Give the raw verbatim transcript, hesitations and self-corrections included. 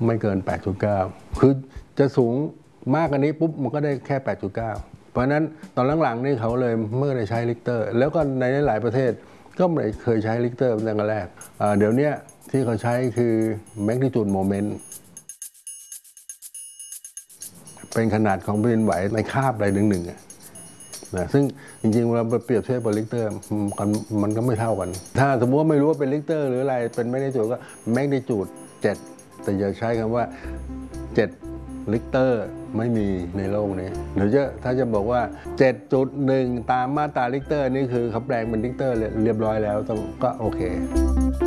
ไม่เกิน แปดจุดเก้า คือจะสูงมากกว่านี้ปุ๊บมันก็ได้แค่ แปดจุดเก้า เพราะนั้นตอนหลังๆนี่เขาเลยเมื่อได้ใช้ลิกเตอร์แล้วก็ในหลายประเทศก็ไม่เคยใช้ลิกเตอร์ตั้งแต่แรกเดี๋ยวนี้ที่เขาใช้คือ magnitude moment เป็นขนาดของแผ่นดินไหวในคาบใดหนึ่งหนึ่งนะซึ่งจริงๆเราเปรียบเทียบกับลิกเตอร์มันก็ไม่เท่ากันถ้าสมมติว่าไม่รู้ว่าเป็นลิกเตอร์หรืออะไรเป็นแมกนิจูดก็แมกนิจูดเจ็ดแต่อย่าใช้คำว่าเจ็ดลิกเตอร์ไม่มีในโลกนี้หรือจะถ้าจะบอกว่า เจ็ดจุดหนึ่ง ตามมาตราลิกเตอร์นี่คือเขาแปลงเป็นลิกเตอร์เรียบร้อยแล้วต้องก็โอเค